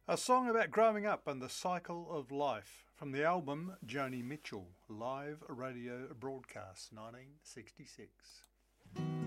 A song about growing up and the cycle of life from the album Joni Mitchell, live radio broadcast, 1966.